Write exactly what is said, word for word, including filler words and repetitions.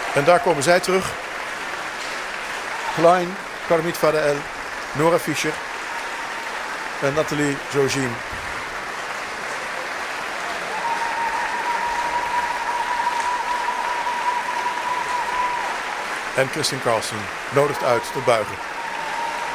En daar komen zij terug. Klein, Carmit Fadel, Nora Fischer en Nathalie Zogin. En Kristin Carlsen nodigt uit tot buigen.